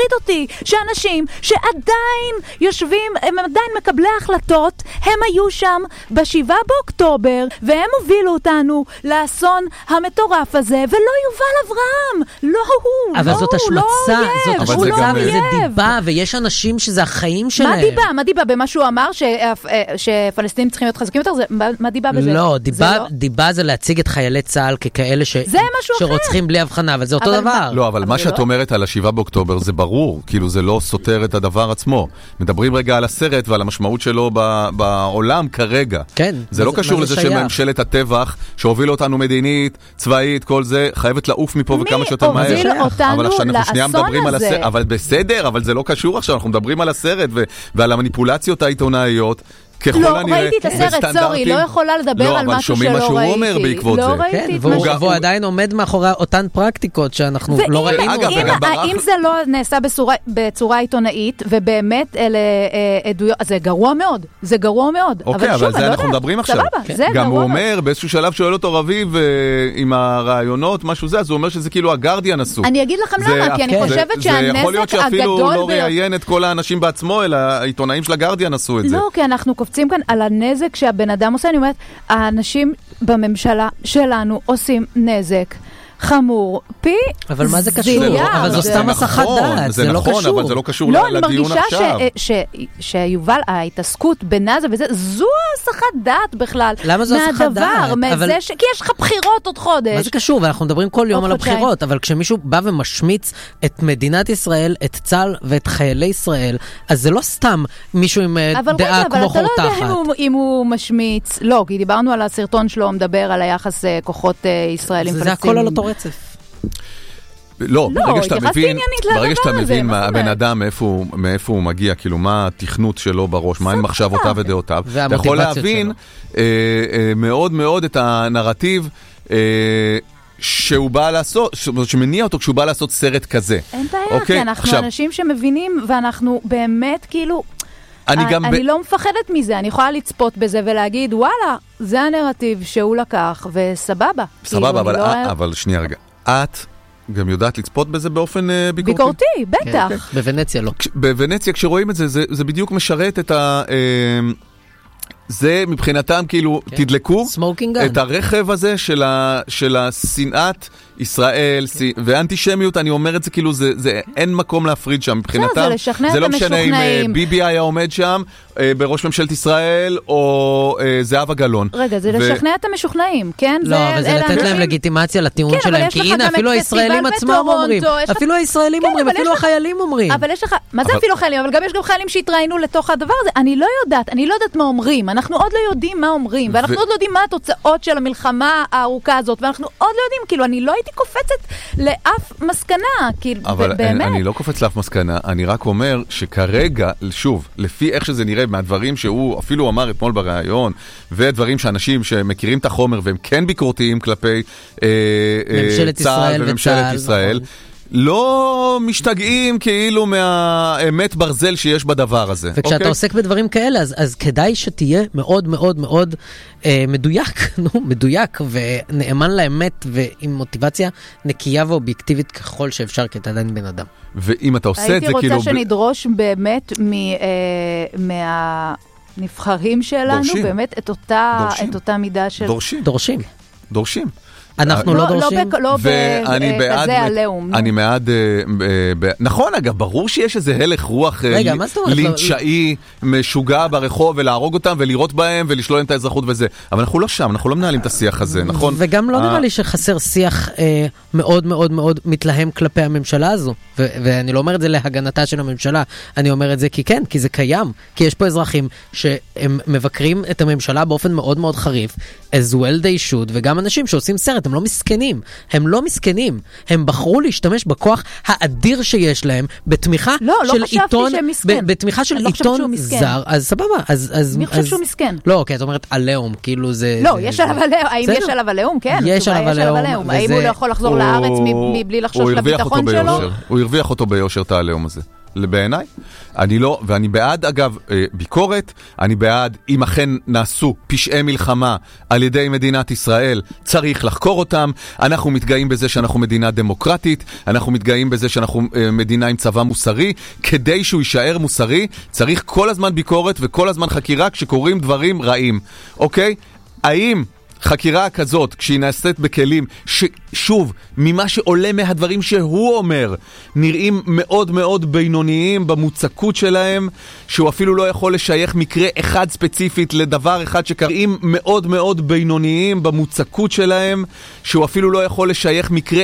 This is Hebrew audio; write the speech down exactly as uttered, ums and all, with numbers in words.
מטריד אותי שאנשים שעדיין יושבים, הם עדיין מקבלי החלטות, הם היו שם בשבעה באוקטובר, והם הובילו אותנו לאסון המטורף הזה, ולא יובל אברהם, לא הוא, אבל לא, זאת השמצה, לא זאת השמצה וזה דיבה, ויש אנשים שזה החיים שלהם. מה דיבה? מה דיבה? במה שהוא אמר שפלסטינים צריכים להיות חזקים יותר? מה דיבה בזה? לא, דיבה זה להציג את חיילי צה"ל ככאלה שרוצחים בלי הבחנה, אבל זה אותו דבר. לא, אבל מה שאת אומרת על השבעה באוקטובר זה ברור, כאילו זה לא סותר את הדבר עצמו. מדברים רגע על הסרט ועל המשמעות שלו בעולם כרגע. כן. זה לא קשור לזה שממשלת הטבח, שהובילה אותנו מדינית, צבאית, כל זה, חייבת לעוף מפה וכמה שיותר מהר. מי הוביל אותנו לאסון הזה? אבל בסדר, אבל זה לא קשור עכשיו, אנחנו מדברים על הסרט ועל המניפולציות העיתונאיות. לא, ראיתי את הסרט, סורי, לא יכולה לדבר על משהו שלא ראיתי. אבל שומעים מה שהוא אומר בעקבות זה. לא ראיתי את משהו. והוא עדיין עומד מאחורי אותן פרקטיקות שאנחנו לא ראינו. האם זה לא נעשה בצורה עיתונאית, ובאמת אלה עדויות, זה גרוע מאוד, זה גרוע מאוד. אוקיי, אבל זה אנחנו מדברים עכשיו. סבבה, זה גרוע מאוד. גם הוא אומר, באיזשהו שלב שואל אותו רביב עם הרעיונות, משהו זה, אז הוא אומר שזה כאילו הגרדיאן עשו. אני אגיד לכם למה, כי אני חושבת שהנזק הגדול... זה יכול להיות שאפילו לא ראיין את כל האנשים בעצמו, אלא העיתונאים של הגרדיאן עשו את זה. לא, כי אנחנו קופצים כאן על הנזק שהבן אדם עושה. אני אומרת, האנשים בממשלה שלנו עושים נזק חמור, פי זייה. אבל מה זה קשור? אבל זו סתם הסחת דעת, זה לא קשור. אבל זה לא קשור לדיון עכשיו. לא, אני מרגישה שיובל, ההתעסקות בנזה וזה, זו הסחת דעת בכלל. למה זו הסחת דעת? כי יש לך בחירות עוד חודש. מה זה קשור? ואנחנו מדברים כל יום על הבחירות, אבל כשמישהו בא ומשמיץ את מדינת ישראל, את צה"ל ואת חיילי ישראל, אז זה לא סתם מישהו עם דעה כמו חורתחת. אבל אתה לא יודע אם הוא משמיץ, לא, כי דיברנו על הסרטון שלו, מדבר על היחס כוחות ישראלים פלסטינים. זה הכל על אותו רצף. לא, ברגע שאתה מבין, ברגע שאתה מבין מהבן אדם מאיפה הוא מגיע, כאילו מה התכנות שלו בראש, מה הן מחשבותיו ודעותיו, אתה יכול להבין מאוד מאוד את הנרטיב שהוא בא לעשות, שמניע אותו כשהוא בא לעשות סרט כזה. אין בעיה, כי אנחנו אנשים שמבינים, ואנחנו באמת כאילו... אני לא מפחדת מזה, אני יכולה לצפות בזה ולהגיד, וואלה, זה הנרטיב שהוא לקח, וסבבה. סבבה, אבל שנייה רגע. את גם יודעת לצפות בזה באופן ביקורתי? ביקורתי, בטח. בוונציה לא. בוונציה, כשרואים את זה, זה בדיוק משרת את ה... זה מבחינתם כאילו, תדלקו את הרכב הזה של השנאת ישראל ואנטישמיות, אני אומר את זה כאילו, אין מקום להפריד שם מבחינתם. זה לא משנה אם ביבי היה עומד שם בראש ממשלת ישראל או זהבה גלאון. רגע, זה לשכנע את המשוכנעים, כן? לא, אבל זה לתת להם לגיטימציה לטיעון שלהם, כי הנה, אפילו הישראלים עצמם אומרים, אפילו הישראלים אומרים, אפילו החיילים אומרים. אבל יש לך, מה זה אפילו חיילים? אבל גם יש גם חיילים שהתראינו לתוך הדבר הזה. אני לא יודעת, אני לא יודעת מה אומרים. אנחנו עוד לא יודעים מה אומרים, ואנחנו עוד לא יודעים מה התוצאות של המלחמה הארוכה הזאת, ואנחנו עוד לא יודעים, כאילו, אני לא הייתי קופצת לאף מסקנה, כאילו, אבל באמת. אני לא קופץ לאף מסקנה, אני רק אומר שכרגע, שוב, לפי איך שזה נראה, מהדברים שהוא אפילו אמר אתמול בראיון, ודברים שאנשים שמכירים את החומר, והם כן ביקורתיים כלפי צה"ל וממשלת ישראל, לא משתגעים כאילו מהאמת ברזל שיש בדבר הזה. וכשאתה עוסק בדברים כאלה, אז כדאי שתהיה מאוד מאוד מאוד מדויק, נו, מדויק ונאמן לאמת ועם מוטיבציה נקייה ואובייקטיבית ככל שאפשר, כי אתה עדיין בן אדם. ואם אתה עושה את זה כאילו... הייתי רוצה שנדרוש באמת מהנבחרים שלנו, באמת את אותה מידה של... דורשים. דורשים. דורשים. אנחנו לא דורשים. לא בכזה עליהום. אני מעד, נכון אגב, ברור שיש איזה הלך רוח לינצ'אי, משוגע ברחוב, ולהרוג אותם ולראות בהם ולשלול להם את האזרחות וזה. אבל אנחנו לא שם, אנחנו לא מנהלים את השיח הזה, נכון? וגם לא נראה לי שחסר שיח מאוד מאוד מאוד מתלהם כלפי הממשלה הזו. ואני לא אומר את זה להגנתה של הממשלה, אני אומר את זה כי כן, כי זה קיים. כי יש פה אזרחים שהם מבקרים את הממשלה באופן מאוד מאוד חריף, as well they should, וגם אנשים שעושים סרט, הם לא מסכנים, הם לא מסכנים, הם בחרו להשתמש בכוח האדיר שיש להם, בתמיכה לא, של לא עיתון, מסכן. בתמיכה של עיתון זר, אז סבבה, אז, אז, מי חושב שהוא מסכן? לא, אוקיי, את אומרת עליהום, כאילו זה... לא, יש עליו עליהום, האם יש עליו עליהום? כן, יש עליו עליהום, האם הוא לא יכול לחזור לארץ מבלי לחשוש לביטחון שלו? הוא הרוויח אותו ביושר את העליהום הזה. בעיניי. אני לא, ואני בעד, אגב, ביקורת, אני בעד, אם אכן נעשו פשעי מלחמה על ידי מדינת ישראל, צריך לחקור אותם. אנחנו מתגאים בזה שאנחנו מדינה דמוקרטית, אנחנו מתגאים בזה שאנחנו מדינה עם צבא מוסרי. כדי שהוא יישאר מוסרי, צריך כל הזמן ביקורת וכל הזמן חקירה כשקורים דברים רעים. אוקיי? האם חקירה כזאת, כשהיא נעשית בכלים, ששוב, ממה שעולה מהדברים שהוא אומר, נראים מאוד מאוד בינוניים במוצקות שלהם, שהוא אפילו לא יכול לשייך מקרה אחד ספציפית לדבר אחד שקראים מאוד מאוד בינוניים במוצקות שלהם, שהוא אפילו לא יכול לשייך מקרה